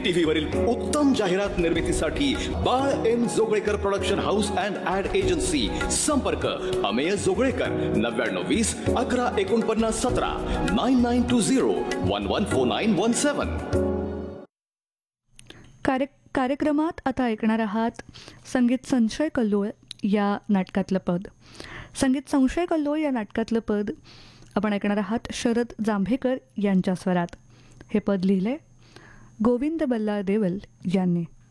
TV वरील उत्तम जाहिरात निर्मितीसाठी बाळ M Joglekar production house and add agency. संपर्क अमेय जोगळेकर 9920114917 9920114917. कार्यक्रमात आता ऐकणार आहात संगीत संशय कल्लोळ या नाटकातलं पद. संगीत संशय कल्लोळ या नाटकातलं पद आपण ऐकणार आहात शरद जांभेकर यांच्या स्वरात. हे पद लिहिले गोविंद बल्लाळ देवल यांनी.